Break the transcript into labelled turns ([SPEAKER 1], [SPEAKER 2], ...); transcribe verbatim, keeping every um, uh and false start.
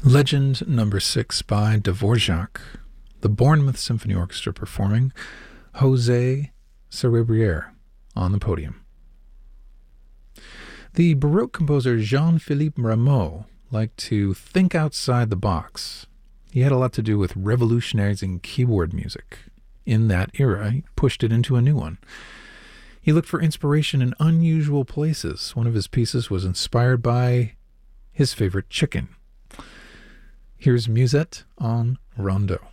[SPEAKER 1] Legend number six by Dvorak, the Bournemouth Symphony Orchestra performing José Cerebrière on the podium. The Baroque composer Jean-Philippe Rameau liked to think outside the box. He had a lot to do with revolutionizing keyboard music. In that era, he pushed it into a new one. He looked for inspiration in unusual places. One of his pieces was inspired by his favorite chicken. Here's Musette en Rondeau.